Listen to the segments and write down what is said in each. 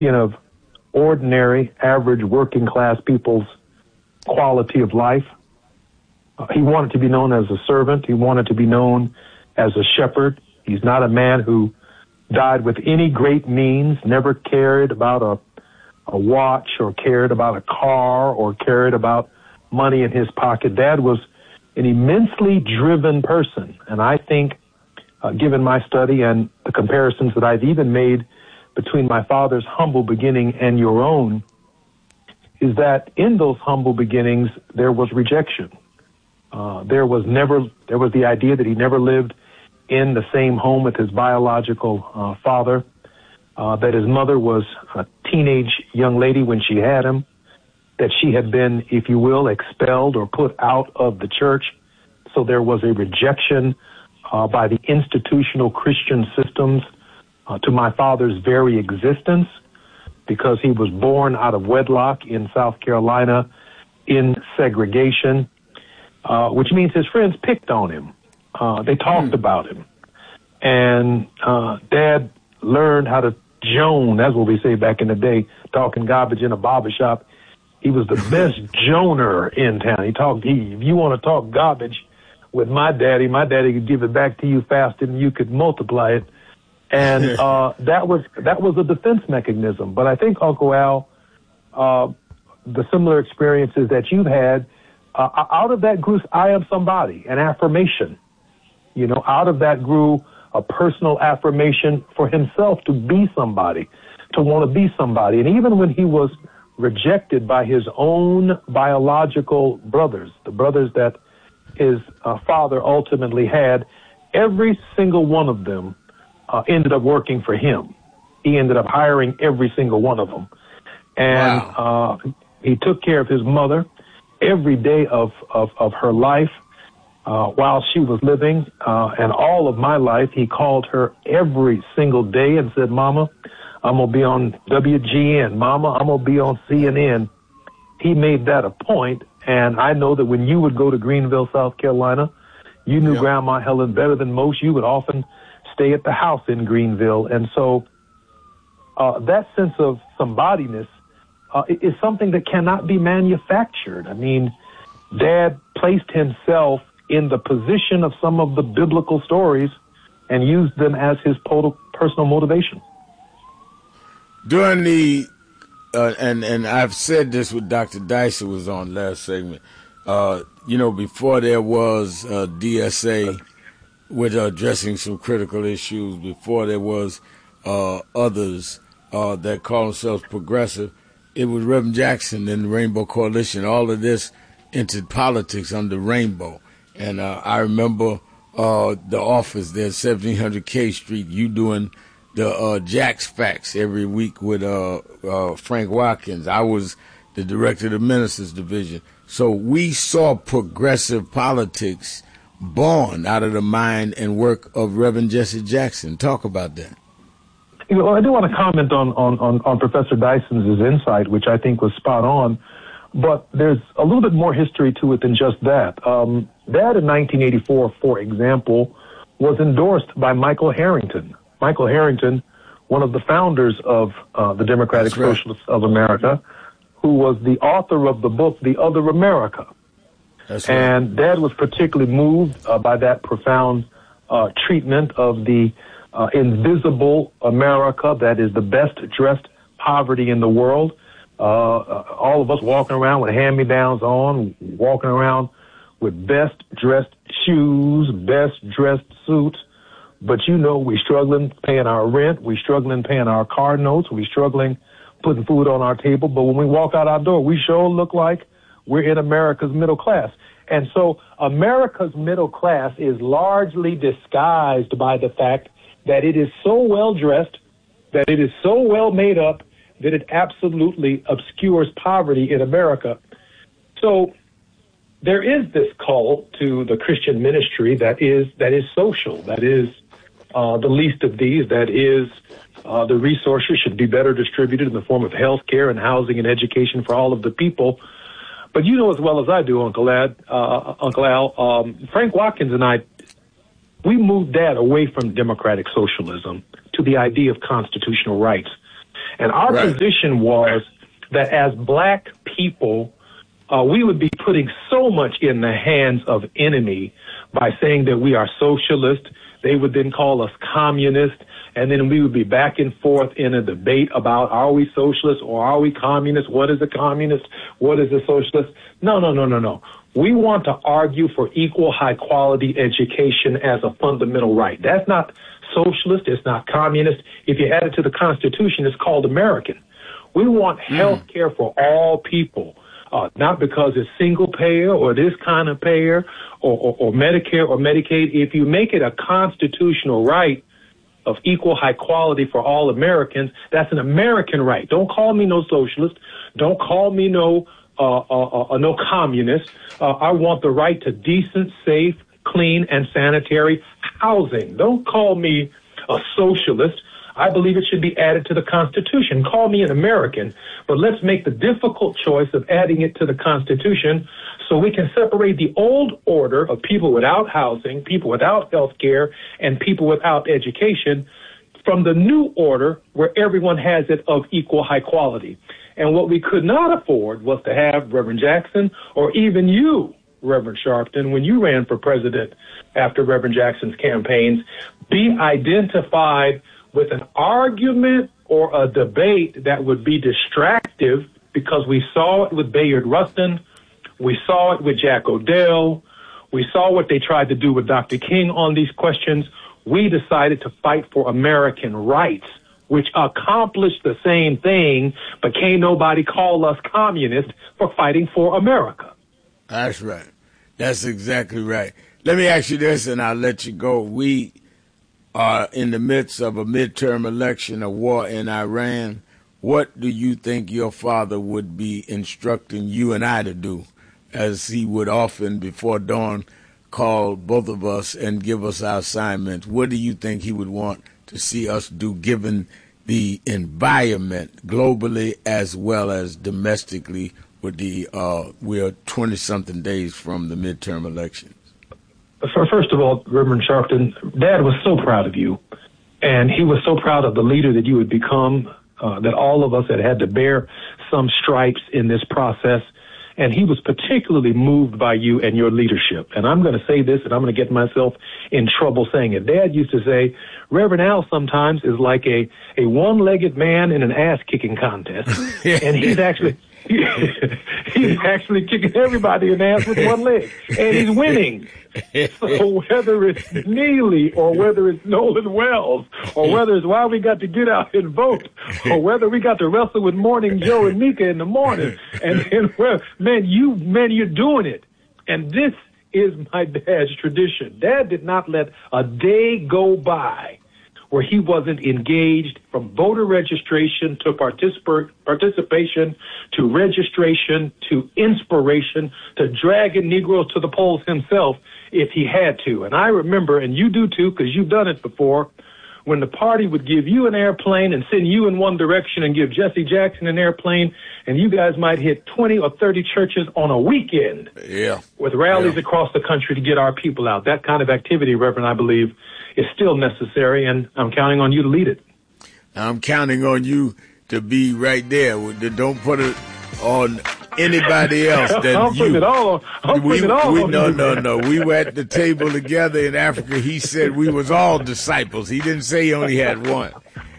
of ordinary, average, working class people's quality of life. He wanted to be known as a servant. He wanted to be known as a shepherd. He's not a man who died with any great means, never cared about a watch or cared about a car or cared about money in his pocket. Dad was an immensely driven person. And I think, given my study and the comparisons that I've even made between my father's humble beginning and your own, is that in those humble beginnings, there was rejection. There was the idea that he never lived in the same home with his biological father, that his mother was a teenage young lady when she had him, that she had been, if you will, expelled or put out of the church. So there was a rejection by the institutional Christian systems to my father's very existence, because he was born out of wedlock in South Carolina in segregation, which means his friends picked on him. They talked about him. And Dad learned how to Joan. That's what we say back in the day, talking garbage in a barbershop. He was the best Joner in town. If you want to talk garbage with my daddy could give it back to you faster than you could multiply it. And that was a defense mechanism. But I think, Uncle Al, the similar experiences that you've had, out of that grew I am somebody, an affirmation. Out of that grew a personal affirmation for himself to be somebody, to want to be somebody. And even when he was rejected by his own biological brothers, the brothers that his father ultimately had, every single one of them ended up working for him. He ended up hiring every single one of them. And wow. He took care of his mother every day of her life while she was living. And all of my life, he called her every single day and said, Mama, I'm going to be on WGN. Mama, I'm going to be on CNN. He made that a point. And I know that when you would go to Greenville, South Carolina, you knew Grandma Helen better than most. You would often stay at the house in Greenville. And so that sense of somebodyness is something that cannot be manufactured. I mean, Dad placed himself in the position of some of the biblical stories and used them as his personal motivation. During the, and I've said this with Dr. Dice, who was on last segment, before there was DSA with addressing some critical issues, before there was others that call themselves progressive, it was Reverend Jackson and the Rainbow Coalition. All of this entered politics under Rainbow. And I remember the office there, 1700 K Street, you doing the Jack's Facts every week with Frank Watkins. I was the director of the Ministers Division. So we saw progressive politics born out of the mind and work of Reverend Jesse Jackson. Talk about that. I do want to comment on Professor Dyson's insight, which I think was spot on. But there's a little bit more history to it than just that. That in 1984, for example, was endorsed by Michael Harrington. Michael Harrington, one of the founders of the Democratic Socialists of America, who was the author of the book, The Other America. That's right. And Dad was particularly moved by that profound treatment of the invisible America that is the best dressed poverty in the world. All of us walking around with hand-me-downs on, walking around with best-dressed shoes, best-dressed suits. But we struggling paying our rent, we struggling paying our car notes, we struggling putting food on our table. But when we walk out our door, we sure look like we're in America's middle class. And so America's middle class is largely disguised by the fact that it is so well-dressed, that it is so well made up, that it absolutely obscures poverty in America. So there is this call to the Christian ministry that is social, that is the least of these, that is the resources should be better distributed in the form of health care and housing and education for all of the people. But you know as well as I do, Uncle Al, Frank Watkins and I, we moved Dad away from democratic socialism to the idea of constitutional rights. And our position was that as black people, we would be putting so much in the hands of enemy by saying that we are socialist. They would then call us communist, and then we would be back and forth in a debate about, are we socialist or are we communist? What is a communist? What is a socialist? No. We want to argue for equal high quality education as a fundamental right. That's not socialist. It's not communist. If you add it to the Constitution, it's called American. We want health care for all people, not because it's single payer or this kind of payer or Medicare or Medicaid. If you make it a constitutional right of equal high quality for all Americans, that's an American right. Don't call me no socialist. Don't call me no communist. I want the right to decent, safe, clean, and sanitary housing. Don't call me a socialist. I believe it should be added to the Constitution. Call me an American, but let's make the difficult choice of adding it to the Constitution so we can separate the old order of people without housing, people without health care, and people without education from the new order where everyone has it of equal high quality. And what we could not afford was to have Reverend Jackson or even you, Reverend Sharpton, when you ran for president after Reverend Jackson's campaigns, be identified with an argument or a debate that would be distractive, because we saw it with Bayard Rustin, we saw it with Jack O'Dell, we saw what they tried to do with Dr. King on these questions. We decided to fight for American rights, which accomplished the same thing, but can't nobody call us communists for fighting for America. That's right. That's exactly right. Let me ask you this, and I'll let you go. We are in the midst of a midterm election, a war in Iran. What do you think your father would be instructing you and I to do, as he would often before dawn call both of us and give us our assignments? What do you think he would want to see us do, given the environment globally as well as domestically with the we're 20-something days from the midterm elections? First of all, Reverend Sharpton, Dad was so proud of you, and he was so proud of the leader that you would become, that all of us had to bear some stripes in this process, and he was particularly moved by you and your leadership. And I'm going to say this, and I'm going to get myself in trouble saying it. Dad used to say, Reverend Al sometimes is like a one-legged man in an ass-kicking contest, and he's actually kicking everybody in the ass with one leg, and he's winning. So whether it's Neely or whether it's Nolan Wells or whether it's why we got to get out and vote or whether we got to wrestle with Morning Joe and Mika in the morning, and well, you're doing it. And this is my dad's tradition. Dad did not let a day go by where he wasn't engaged, from voter registration to participation to registration to inspiration to dragging Negroes to the polls himself if he had to. And I remember, and you do too, because you've done it before, when the party would give you an airplane and send you in one direction and give Jesse Jackson an airplane, and you guys might hit 20 or 30 churches on a weekend with rallies across the country to get our people out. That kind of activity, Reverend, I believe, is still necessary, and I'm counting on you to lead it. I'm counting on you to be right there. Don't put it on anybody else than I'm you. Putting it all on No. We were at the table together in Africa. He said we was all disciples. He didn't say he only had one.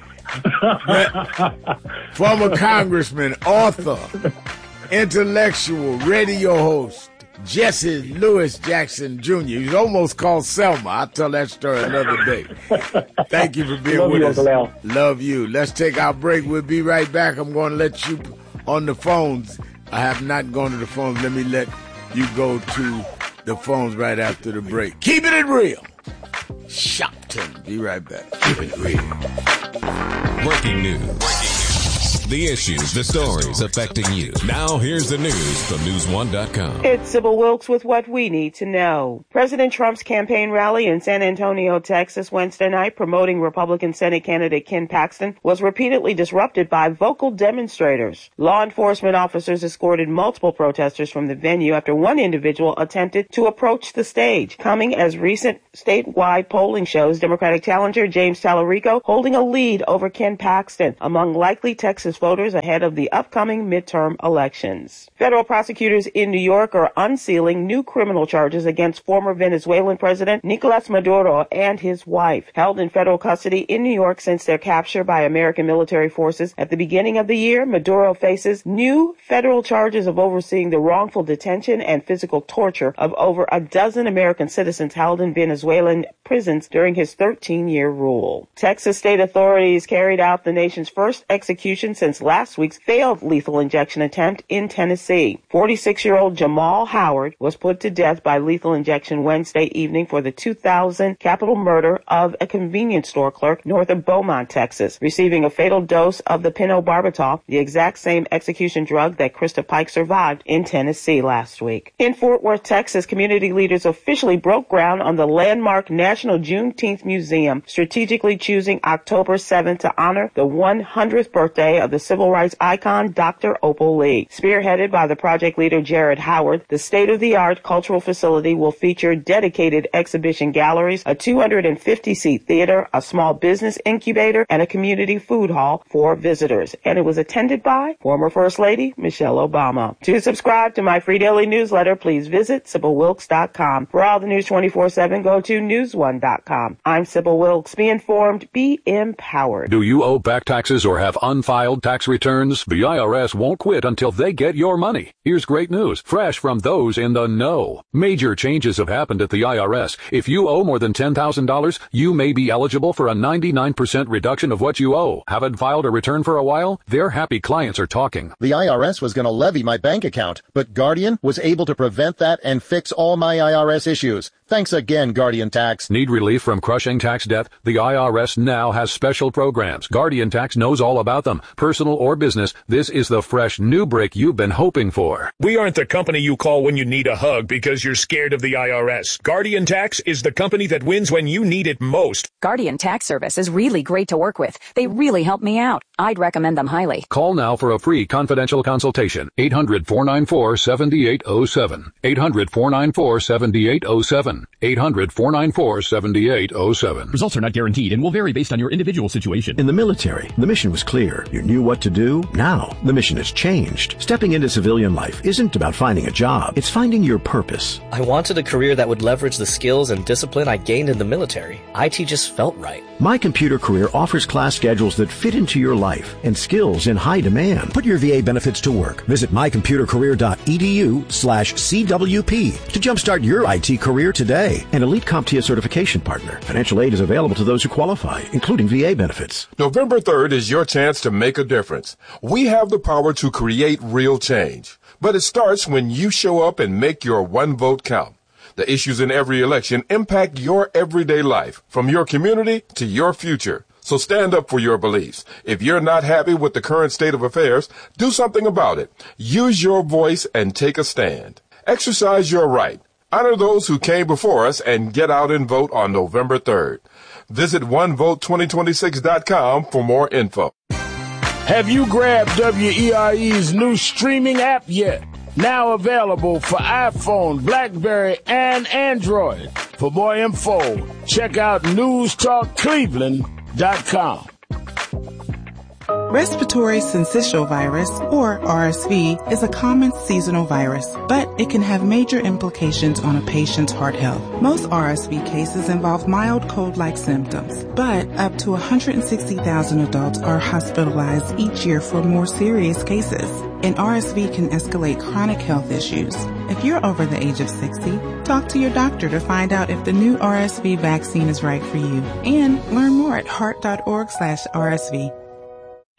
Former congressman, author, intellectual, radio host, Jesse Louis Jackson Jr. He's almost called Selma. I'll tell that story another day. Thank you for being with us. Al. Love you. Let's take our break. We'll be right back. I'm going to let you on the phones. I have not gone to the phones. Let me let you go to the phones right after the break. Keeping it real. Sharpton. Be right back. Keep it real. Breaking news. the issues, the stories affecting you. Now here's the news from News1.com. It's Sybil Wilkes with what we need to know. President Trump's campaign rally in San Antonio, Texas, Wednesday night, promoting Republican Senate candidate Ken Paxton, was repeatedly disrupted by vocal demonstrators. Law enforcement officers escorted multiple protesters from the venue after one individual attempted to approach the stage, coming as recent statewide polling shows Democratic challenger James Tallarico holding a lead over Ken Paxton among likely Texas voters ahead of the upcoming midterm elections. Federal prosecutors in New York are unsealing new criminal charges against former Venezuelan President Nicolas Maduro and his wife, held in federal custody in New York since their capture by American military forces at the beginning of the year. Maduro faces new federal charges of overseeing the wrongful detention and physical torture of over a dozen American citizens held in Venezuelan prisons during his 13-year rule. Texas state authorities carried out the nation's first execution since last week's failed lethal injection attempt in Tennessee. 46-year-old Jamal Howard was put to death by lethal injection Wednesday evening for the 2000 capital murder of a convenience store clerk north of Beaumont, Texas, receiving a fatal dose of the phenobarbital, the exact same execution drug that Krista Pike survived in Tennessee last week. In Fort Worth, Texas, community leaders officially broke ground on the landmark National Juneteenth Museum, strategically choosing October 7th to honor the 100th birthday of the civil rights icon Dr. Opal Lee. Spearheaded by the project leader Jared Howard, the state-of-the-art cultural facility will feature dedicated exhibition galleries, a 250-seat theater, a small business incubator, and a community food hall for visitors. And it was attended by former First Lady Michelle Obama. To subscribe to my free daily newsletter, please visit SybilWilkes.com. For all the news 24/7, go to News1.com. I'm Sybil Wilkes. Be informed, be empowered. Do you owe back taxes or have unfiled tax returns? The IRS won't quit until they get your money. Here's great news, fresh from those in the know. Major changes have happened at the IRS. If you owe more than $10,000, you may be eligible for a 99% reduction of what you owe. Haven't filed a return for a while? Their happy clients are talking. The IRS was going to levy my bank account, but Guardian was able to prevent that and fix all my IRS issues. Thanks again, Guardian Tax. Need relief from crushing tax debt? The IRS now has special programs. Guardian Tax knows all about them. Personal or business, this is the fresh new break you've been hoping for. We aren't the company you call when you need a hug because you're scared of the IRS. Guardian Tax is the company that wins when you need it most. Guardian Tax Service is really great to work with. They really help me out. I'd recommend them highly. Call now for a free confidential consultation. 800-494-7807. 800-494-7807. 800-494-7807. Results are not guaranteed and will vary based on your individual situation. In the military, the mission was clear. You knew what to do. Now, the mission has changed. Stepping into civilian life isn't about finding a job. It's finding your purpose. I wanted a career that would leverage the skills and discipline I gained in the military. IT just felt right. My Computer Career offers class schedules that fit into your life and skills in high demand. Put your VA benefits to work. Visit mycomputercareer.edu/CWP to jumpstart your IT career today. An elite CompTIA certification partner. Financial aid is available to those who qualify, including VA benefits. November 3rd is your chance to make a difference. We have the power to create real change. But it starts when you show up and make your one vote count. The issues in every election impact your everyday life, from your community to your future. So stand up for your beliefs. If you're not happy with the current state of affairs, do something about it. Use your voice and take a stand. Exercise your right. Honor those who came before us and get out and vote on November 3rd. Visit OneVote2026.com for more info. Have you grabbed WERE's new streaming app yet? Now available for iPhone, BlackBerry, and Android. For more info, check out newstalkcleveland.com. Respiratory syncytial virus, or RSV, is a common seasonal virus, but it can have major implications on a patient's heart health. Most RSV cases involve mild cold-like symptoms, but up to 160,000 adults are hospitalized each year for more serious cases. And RSV can escalate chronic health issues. If you're over the age of 60, talk to your doctor to find out if the new RSV vaccine is right for you. And learn more at heart.org/RSV.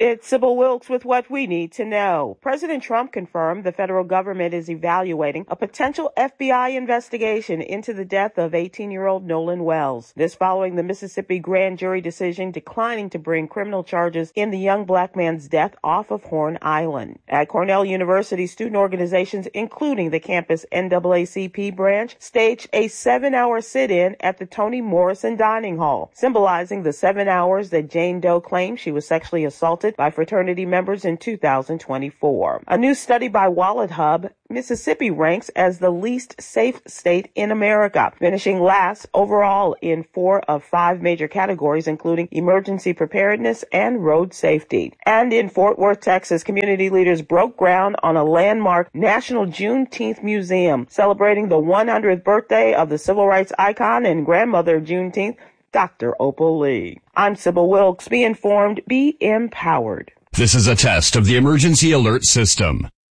It's Sybil Wilkes with what we need to know. President Trump confirmed the federal government is evaluating a potential FBI investigation into the death of 18-year-old Nolan Wells. This following the Mississippi grand jury decision declining to bring criminal charges in the young black man's death off of Horn Island. At Cornell University, student organizations, including the campus NAACP branch, staged a 7-hour sit-in at the Toni Morrison Dining Hall, symbolizing the 7 hours that Jane Doe claimed she was sexually assaulted by fraternity members in 2024. A new study by WalletHub, Mississippi ranks as the least safe state in America, finishing last overall in 4 of 5 major categories, including emergency preparedness and road safety. And in Fort Worth, Texas, community leaders broke ground on a landmark National Juneteenth Museum, celebrating the 100th birthday of the civil rights icon and grandmother of Juneteenth, Dr. Opal Lee. I'm Sybil Wilkes. Be informed, be empowered. This is a test of the emergency alert system.